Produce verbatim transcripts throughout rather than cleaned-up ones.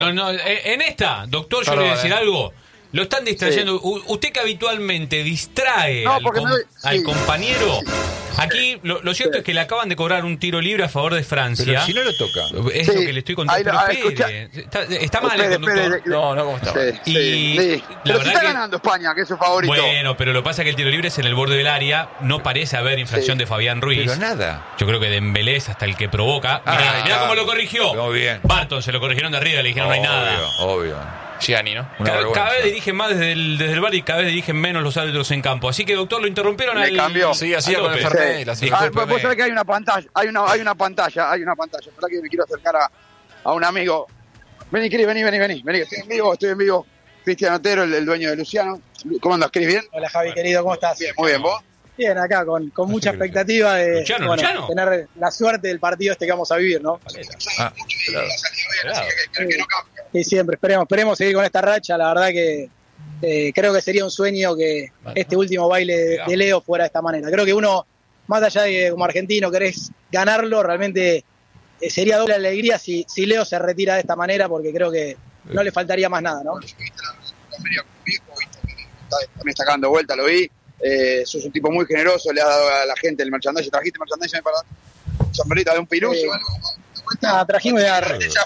No, no, en esta, doctor, yo le voy a decir algo. Lo están distrayendo. Sí. Usted que habitualmente distrae no, al, com no, sí, al compañero. Sí. Aquí lo, lo cierto sí. es que le acaban de cobrar un tiro libre a favor de Francia. Pero si no lo toca. Es sí. lo que le estoy contando. Pero ah, espere, está, está mal espere, el conductor. Espere, no, no, ¿cómo está? Sí, y sí, sí. La pero verdad si está que, ganando España, que es su favorito. Bueno, pero lo que pasa es que el tiro libre es en el borde del área. No parece haber infracción sí. de Fabián Ruiz. Pero nada. Yo creo que Dembélé es hasta el que provoca. Ah, mirá, ah, mirá cómo lo corrigió. Muy bien. Barton se lo corrigieron de arriba, le dijeron obvio, no hay nada. Obvio. Gianni, ¿no? Cada, cada vez dirigen más desde el, desde el bar y cada vez dirigen menos los árbitros en campo. Así que, doctor, lo interrumpieron al... cambió. Sí, así con el Fernet. Sí. Ah, vos sabés que hay una pantalla, hay una, hay una pantalla, hay una pantalla. Espera que me quiero acercar a, a un amigo. Vení, Cris, vení, vení, vení, vení. Estoy en vivo, estoy en vivo. Cristian Otero, el, el dueño de Luciano. ¿Cómo andas, Cris? ¿Bien? Hola, Javi, querido, ¿cómo estás? Bien, muy bien, ¿vos? Bien, acá con, con mucha expectativa de Luciano, bueno, Luciano. tener la suerte del partido este que vamos a vivir, ¿no? Ah, claro. Claro. Sí, siempre, esperemos, esperemos seguir con esta racha. La verdad que eh, creo que sería un sueño que este último baile de, de Leo fuera de esta manera. Creo que uno, más allá de que como argentino querés ganarlo, realmente eh, sería doble alegría si, si Leo se retira de esta manera, porque creo que no le faltaría más nada, ¿no? También está dando vuelta, lo vi. Eh, sos un tipo muy generoso, le has dado a la gente el merchandising. ¿Trajiste merchandising para sombrerita de un piruso? Sí. No, trajimos ya.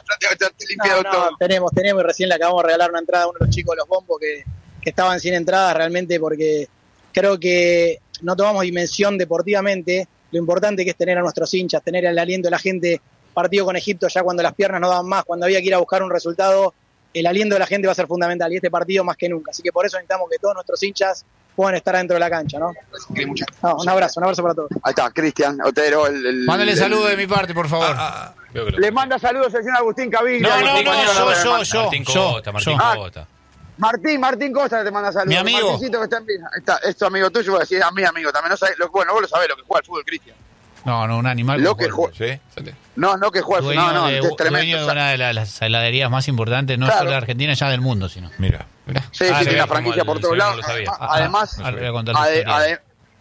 No, no, tenemos, tenemos y recién le acabamos de regalar una entrada a uno de los chicos de los bombos que, que estaban sin entrada realmente porque creo que no tomamos dimensión deportivamente lo importante que es tener a nuestros hinchas, tener el aliento de la gente. Partido con Egipto ya cuando las piernas no daban más, cuando había que ir a buscar un resultado, el aliento de la gente va a ser fundamental y este partido más que nunca. Así que por eso necesitamos que todos nuestros hinchas puedan estar dentro de la cancha, ¿no? No, un abrazo, un abrazo para todos. Ahí está, Cristian Otero. El, el, Mándale saludos de mi parte, por favor. Ah, ah, Le manda saludos al señor Agustín Caviglia. No, no, no, yo, yo, yo. Martín Costa, Martín Costa. Martín, Martín Costa te manda saludos. Mi amigo. Martincito que está en vida. Está, es tu amigo tuyo, voy a decir, es mi amigo también. No sabés, lo, bueno, vos lo sabés lo que juega al fútbol, Cristian. No, no, un animal. Lo que juega. ¿Sí? No, no que juega. Dueño no, no, de, es tremendo. Dueño de una de las heladerías más importantes, no claro. solo de Argentina, ya del mundo, sino. Mira. Sí, ah, sí, tiene una franquicia por todos lados. Además, ade,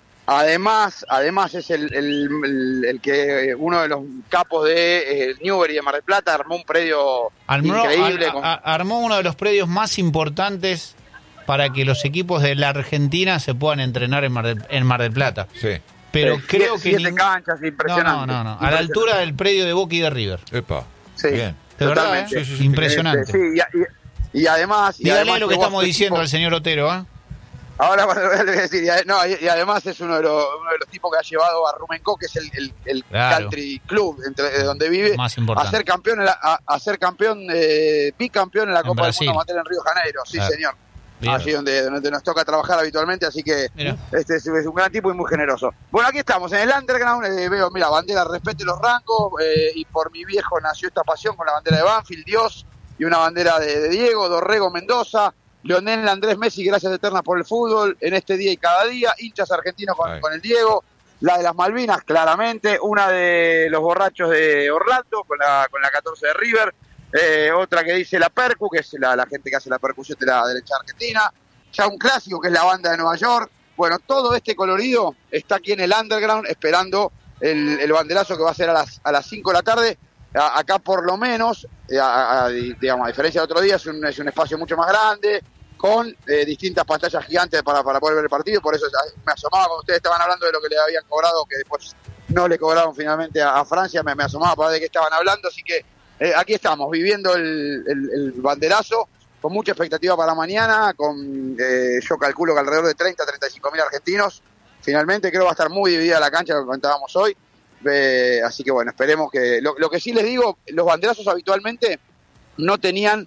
además, además es el, el, el, el que uno de los capos de eh, Newbery de Mar del Plata armó un predio armó, increíble. Ar, con... ar, armó uno de los predios más importantes para que los equipos de la Argentina se puedan entrenar en Mar del, en Mar del Plata. Sí. Pero sí, creo siete, que siete canchas, impresionante. No, no, no, no. A la altura del predio de Boca y de River. Epa. Sí. Bien. De verdad, ¿eh? sí, sí, sí, impresionante. Sí, y, y, y además... Dígale y además lo que estamos vos, diciendo tipo, al señor Otero, ¿eh? Ahora bueno, le voy a decir, y, no, y, y además es uno de, los, uno de los tipos que ha llevado a Rumenco, que es el, el, el claro. country club entre, donde vive, más a ser campeón, en la, a, a ser campeón, eh, bicampeón en la Copa Brasil. del Mundo Amateur en Río Janeiro, sí claro. señor. Bien. Allí donde, donde nos toca trabajar habitualmente, así que mira. este es, es un gran tipo y muy generoso. Bueno, aquí estamos en el underground, eh, veo, mira, bandera, respete los rangos, eh, y por mi viejo nació esta pasión con la bandera de Banfield, Dios, y una bandera de, de Diego, Dorrego Mendoza, Lionel Andrés Messi, gracias eternas por el fútbol, en este día y cada día, hinchas argentinos con, con el Diego, la de las Malvinas, claramente, una de los borrachos de Orlando, con la, con la catorce de River, Eh, otra que dice la Percu, que es la, la gente que hace la percusión de la derecha argentina, ya un clásico que es la banda de Nueva York. Bueno, todo este colorido está aquí en el underground esperando el, el banderazo que va a ser a las a las cinco de la tarde. A, acá por lo menos, a, a, digamos, a diferencia de otro día, es un, es un espacio mucho más grande, con eh, distintas pantallas gigantes para, para poder ver el partido. Por eso me asomaba cuando ustedes estaban hablando de lo que le habían cobrado, que después no le cobraron finalmente a, a Francia, me, me asomaba para ver de qué estaban hablando, así que Eh, aquí estamos, viviendo el, el, el banderazo, con mucha expectativa para mañana, con eh, yo calculo que alrededor de treinta, treinta y cinco mil argentinos. Finalmente creo que va a estar muy dividida la cancha, que comentábamos hoy. Eh, así que bueno, esperemos que... Lo, lo que sí les digo, los banderazos habitualmente no tenían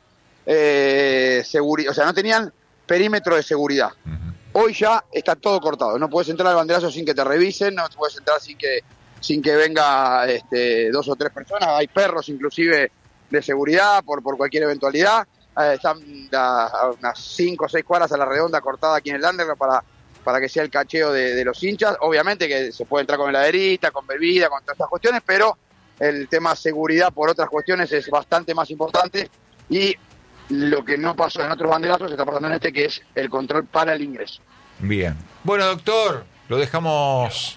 eh, seguridad, o sea, no tenían perímetro de seguridad. Uh-huh. Hoy ya está todo cortado, no puedes entrar al banderazo sin que te revisen, no puedes entrar sin que... sin que venga este, dos o tres personas, hay perros inclusive de seguridad por, por cualquier eventualidad, eh, están a, a unas cinco o seis cuadras a la redonda cortada aquí en el underground para, para que sea el cacheo de, de los hinchas. Obviamente que se puede entrar con heladerita, con bebida, con todas estas cuestiones, pero el tema seguridad por otras cuestiones es bastante más importante, y lo que no pasó en otros banderazos está pasando en este, que es el control para el ingreso. Bien. Bueno, doctor, lo dejamos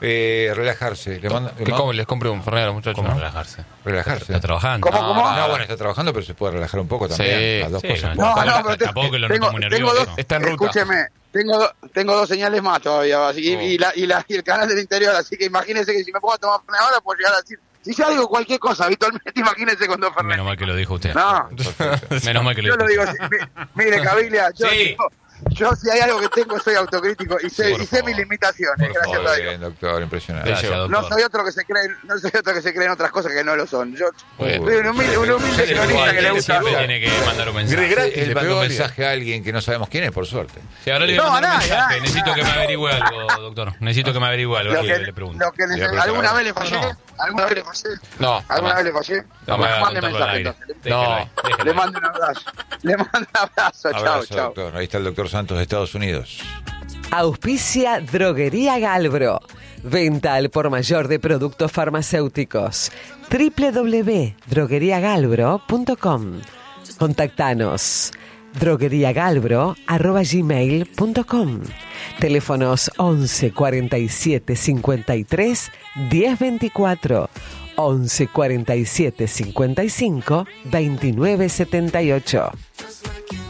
Eh, relajarse. Le mando, le ¿Cómo les compré un Fernet a los muchachos? ¿Cómo no? relajarse? Relajarse. Está trabajando. ¿Cómo, cómo? No, bueno, está trabajando, pero se puede relajar un poco también. Sí, Las dos sí, cosas. No, no, no, pero te, tampoco que lo tengo, noto muy nervioso. Tengo dos, está en ruta. Escúcheme, tengo, do, tengo dos señales más todavía. Así, oh. y, la, y, la, y el canal del interior. Así que imagínense que si me pongo a tomar Fernet ahora, puedo llegar a decir. Si yo digo cualquier cosa habitualmente, imagínense con dos Fernet. Menos mal que lo dijo usted. No. Menos mal que lo dijo. Yo lo digo. Mire, Caviglia, yo. Sí. Yo, Yo, si hay algo que tengo, soy autocrítico y sé, sí, y sé mis limitaciones. Por Gracias favor, a Dios. bien, doctor, impresionante. Gracias, doctor. No soy otro que se cree, no soy otro que se cree en otras cosas que no lo son. Yo soy Uy, un humilde, un humilde cronista que le gusta. Tiene que mandar un mensaje. Gratis, él manda un mensaje a alguien que no sabemos quién es, por suerte. Sí, ahora le voy a mandar un mensaje. Necesito que me averigüe algo, doctor. Necesito que me averigüe algo. Lo que, le pregunto. Lo que neces- ¿Alguna vez le fallé? ¿Alguna vez le fallé? No. ¿Alguna vez le fallé? No, me mande mensaje. No. Le mando un abrazo. Le mando un abrazo. Chao, chao. Ahí está el doctor Santos de Estados Unidos. Auspicia Droguería Galbro. Venta al por mayor de productos farmacéuticos. doble u doble u doble u punto droguería galbro punto com. Contactanos. drogueriagalbro arroba gmail punto com. Teléfonos once cuarenta y siete cincuenta y tres diez veinticuatro. once cuarenta y siete cincuenta y cinco veintinueve setenta y ocho.